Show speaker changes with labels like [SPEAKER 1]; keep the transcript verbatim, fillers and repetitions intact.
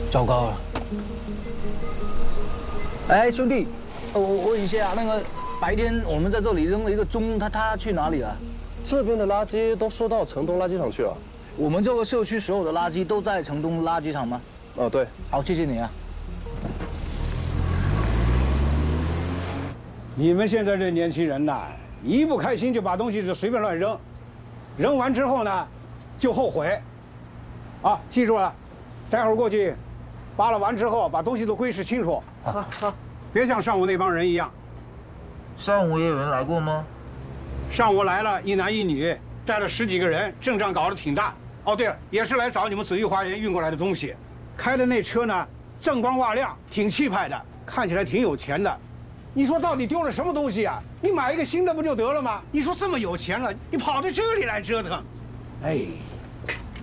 [SPEAKER 1] 糟糕了！哎，兄弟，我我问一下，那个白天我们在这里扔了一个钟，他他去哪里了？
[SPEAKER 2] 这边的垃圾都收到城东垃圾场去了。
[SPEAKER 1] 我们这个社区所有的垃圾都在城东垃圾场吗？
[SPEAKER 2] 哦，对。
[SPEAKER 1] 好，谢谢你啊。
[SPEAKER 3] 你们现在这年轻人呐，一不开心就把东西就随便乱扔，扔完之后呢，就后悔。啊，记住了，待会儿过去，扒拉完之后把东西都归置清楚。好，好，别像上午那帮人一样。
[SPEAKER 4] 上午也有人来过吗？
[SPEAKER 3] 上午来了一男一女，带了十几个人，阵仗搞得挺大。哦，对了，也是来找你们紫玉花园运过来的东西。开的那车呢，锃光瓦亮，挺气派的，看起来挺有钱的。你说到底丢了什么东西啊？你买一个新的不就得了吗？你说这么有钱了，你跑到这里来折腾，哎。